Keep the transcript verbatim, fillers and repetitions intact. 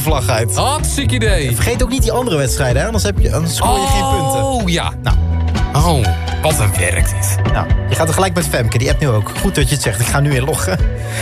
vlag uit. Hartstikke idee. Vergeet ook niet die andere wedstrijden, hè? Anders, heb je, anders scoor je oh, geen punten. Oh, ja. Nou. Oh, wat een werk dit. Nou, je gaat er gelijk met Femke, die app nu ook. Goed dat je het zegt, ik ga nu inloggen.